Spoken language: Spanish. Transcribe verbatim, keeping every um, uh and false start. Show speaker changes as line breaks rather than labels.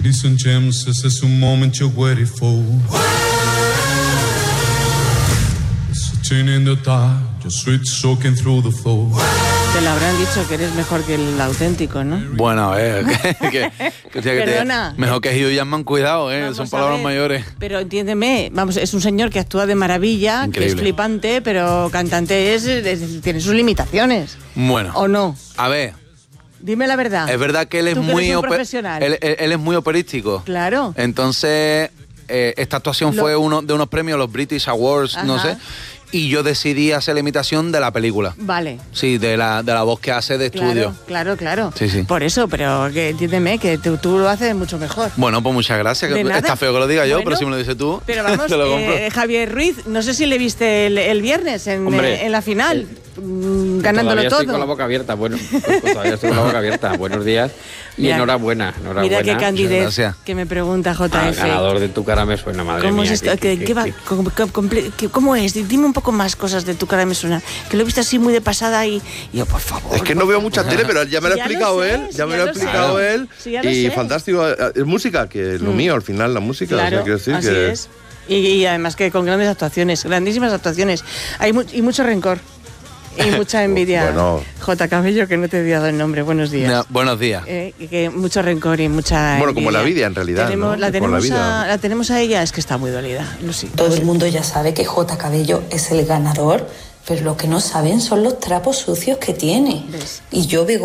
Ladies and gents, this is a moment you're waiting for. It's a turn in the tide, your sweat soaking through the floor.
Te lo habrán dicho que eres mejor que el auténtico, ¿no?
Bueno, a ver, que, que, que, que
Perdona.
te, mejor que Hugh Jackman, cuidado, ¿eh?
Vamos
Son
a
palabras
ver,
mayores.
Pero entiéndeme, vamos, es un señor que actúa de maravilla,
Increíble.
que es flipante, pero cantante es, es- tiene sus limitaciones.
Bueno,
¿O no?
a ver,
Dime la verdad.
es verdad que él es
Tú que
muy
eres un
ope-
profesional.
él, él- él es muy operístico.
Claro.
Entonces, eh, esta actuación
Lo-
fue uno de unos premios, los British Awards, no
Ajá.
sé, y yo decidí hacer la imitación de la película.
Vale.
Sí, de la, de la voz que hace de estudio.
Claro, claro, claro.
Sí, sí.
Por eso, pero que entiéndeme que tú, tú lo haces mucho mejor.
Bueno, pues muchas gracias.
De
que-
nada.
Está feo que lo diga yo,
Bueno,
pero si me lo dices tú,
Pero vamos,
te lo compro.
eh, Javier Ruiz, no sé si le viste el, el viernes en,
Hombre,
eh, en la final, mm, ganándolo
todavía
todo.
estoy con la boca abierta. Bueno, pues todavía estoy con la boca abierta. Buenos días y
Mira,
enhorabuena. enhorabuena.
Mira qué candidez
gracias.
que me pregunta J
Al
F.
ganador de Tu cara me suena, madre
¿Cómo
mía.
es esto?
que-
¿Qué,
que-
qué va?
que-
Com- com- comple- que- ¿Cómo es? Dime un poco más cosas de Tu cara me suena. Que lo he visto así muy de pasada y y yo, por favor.
Es que no
por
veo
favor.
mucha tele, pero ya me lo ha
Ya lo
explicado
sé,
él,
sí,
ya me
ya
lo ha
lo
explicado
sé.
él.
Sí, ya lo
Y
sé.
fantástico, es música, que es lo
Mm.
mío al final, la música. o sea,
Claro,
quiero decir
así
que
es. Y, y además que con grandes actuaciones, grandísimas actuaciones. Hay mu- y mucho rencor. Y mucha envidia.
Bueno.
J. Cabello, que no te he dado el nombre. Buenos días.
No, buenos días.
Eh, que- que mucho rencor y mucha
Bueno, como
envidia.
la vida, en realidad,
Tenemos-
¿no?
la,
Como
tenemos
la vida.
A, la tenemos a ella, es que está muy dolida. Lucy.
Todo el mundo ya sabe que J. Cabello es el ganador, pero lo que no saben son los trapos sucios que tiene.
¿Ves?
Y yo, Bego-